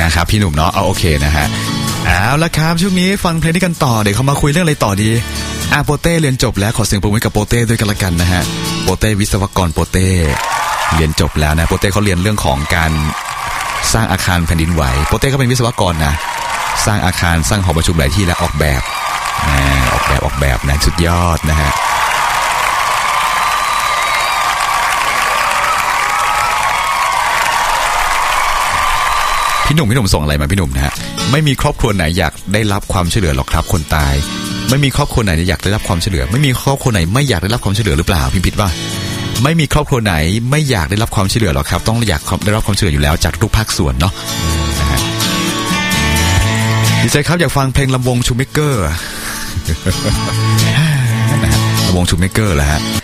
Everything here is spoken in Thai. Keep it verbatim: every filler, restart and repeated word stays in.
นะครับพี่หนุ่มเนาะเอาโอเคนะฮะเอาละครับช่วงนี้ฟังเพลงนี้กันต่อเดี๋ยวเขามาคุยเรื่องอะไรต่อดีอ่ะโปเต้เรียนจบแล้วขอเสียงปรบมือกับโปเต้ด้วยกันละกันนะฮะโปเต้วิศวกรโปเต้เรียนจบแล้วนะโปเต้เขาเรียนเรื่องของการสร้างอาคารแผ่นดินไหวโปเต้เขาเป็นวิศวกรนะสร้างอาคารสร้างหอประชุมหลายที่และออกแบบนะออกแบบออกแบบนะสุดยอดนะฮะพี่หนุ่มพี่หนุ่มส่งอะไรมาพี่หนุ่มนะฮะไม่มีครอบครัวไหนอยากได้รับความช่วยเหลือหรอกครับคนตายไม่มีครอบครัวไหนอยากได้รับความช่วยเหลือไม่มีครอบครัวไหนไม่อยากได้รับความช่วยเหลือหรือเปล่าพี่พิษว่าไม่มีครอบครัวไหนไม่อยากได้รับความช่วยเหลือหรอกครับต้องอยากได้รับความช่วยเหลืออยู่แล้วจากทุกภาคส่วนเนาะนะฮะดีใจครับอยากฟังเพลงลำวงชูเมเกอร์นะฮะลำวงชูเมเกอร์แหละฮะ